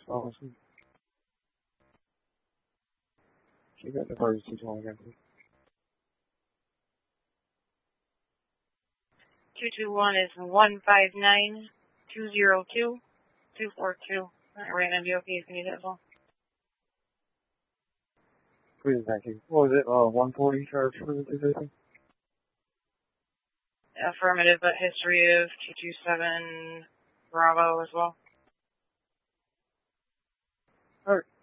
Awesome. You got the emergency call again, please. 221 is 159-202-242. Right on DOP if you need it as well. Please, thank you. What was it, 140 charge for the position? Affirmative, but history of 227 Bravo as well. Alright.